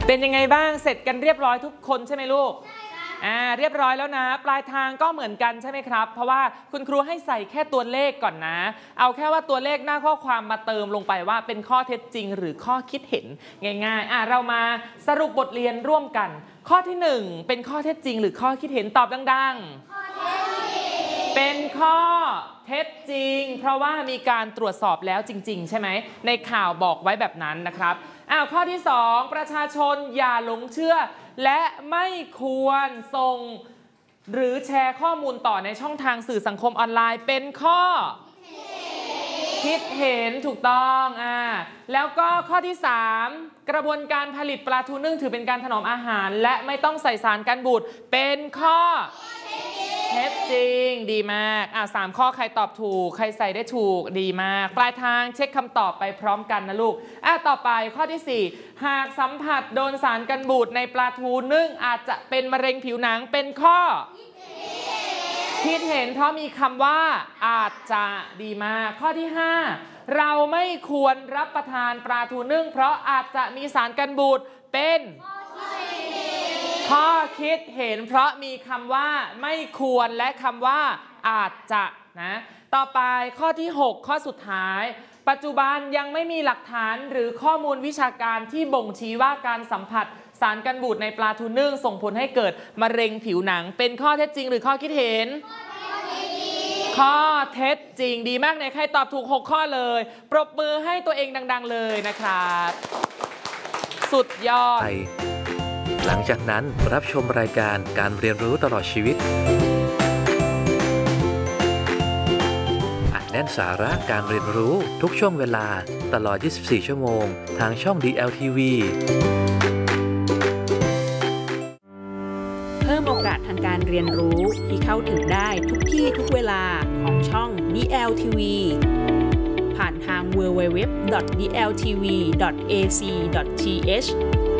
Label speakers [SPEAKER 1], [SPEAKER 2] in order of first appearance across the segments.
[SPEAKER 1] เป็นยังไงบ้างเสร็จกันเรียบร้อยทุกคนใช่ไหมลูกเรียบร้อยแล้วนะปลายทางก็เหมือนกันใช่ไหมครับเพราะว่าคุณครูให้ใส่แค่ตัวเลขก่อนนะเอาแค่ว่าตัวเลขหน้าข้อความมาเติมลงไปว่าเป็นข้อเท็จจริงหรือข้อคิดเห็นง่ายๆเรามาสรุปบทเรียนร่วมกันข้อที่1เป็นข้อเท็จจริงหรือข้อคิดเห็นตอบดังๆเป็นข้อเท็จจริงเพราะว่ามีการตรวจสอบแล้วจริงๆใช่ไหมในข่าวบอกไว้แบบนั้นนะครับข้อที่2ประชาชนอย่าหลงเชื่อและไม่ควรส่งหรือแชร์ข้อมูลต่อในช่องทางสื่อสังคมออนไลน์เป็นข้อคิดเห็นถูกต้องแล้วก็ข้อที่3กระบวนการผลิตปลาทูนึ่งถือเป็นการถนอมอาหารและไม่ต้องใส่สารกันบูดเป็นข้อเท็จจริงดีมาก3ข้อใครตอบถูกใครใส่ได้ถูกดีมากปลายทางเช็คคำตอบไปพร้อมกันนะลูกต่อไปข้อที่4หากสัมผัสโดนสารกันบูดในปลาทูนึ่งอาจจะเป็นมะเร็งผิวหนังเป็นข้อคิดเห็นเพราะมีคำว่าอาจจะดีมากข้อที่5เราไม่ควรรับประทานปลาทูนึ่งเพราะอาจจะมีสารกันบูดเป็นข้อคิดเห็นเพราะมีคำว่าไม่ควรและคำว่าอาจจะนะต่อไปข้อที่6ข้อสุดท้ายปัจจุบันยังไม่มีหลักฐานหรือข้อมูลวิชาการที่บ่งชี้ว่าการสัมผัสสารกันบูดในปลาทูนึ่งส่งผลให้เกิดมะเร็งผิวหนังเป็นข้อเท็จจริงหรือข้อคิดเห็นข้อเท็จจริงดีมากเลยใครตอบถูก6ข้อเลยปรบมือให้ตัวเองดังๆเลยนะครับสุดยอด
[SPEAKER 2] หลังจากนั้นรับชมรายการการเรียนรู้ตลอดชีวิตอัดแน่นสาระการเรียนรู้ทุกช่วงเวลาตลอด 24 ชั่วโมงทางช่อง DLTV
[SPEAKER 3] เพิ่มโอกาสทางการเรียนรู้ที่เข้าถึงได้ทุกที่ทุกเวลาของช่อง DLTV ผ่านทาง www.dltv.ac.th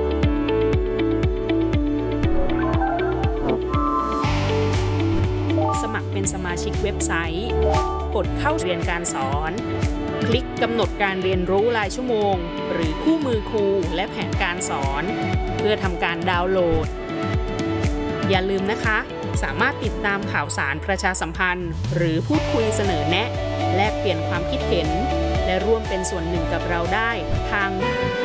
[SPEAKER 3] สมัครเป็นสมาชิกเว็บไซต์ กดเข้าเรียนการสอน คลิกกำหนดการเรียนรู้รายชั่วโมงหรือคู่มือครูและแผนการสอนเพื่อทำการดาวน์โหลดอย่าลืมนะคะสามารถติดตามข่าวสารประชาสัมพันธ์หรือพูดคุยเสนอแนะแลกเปลี่ยนความคิดเห็นและร่วมเป็นส่วนหนึ่งกับเราได้ทาง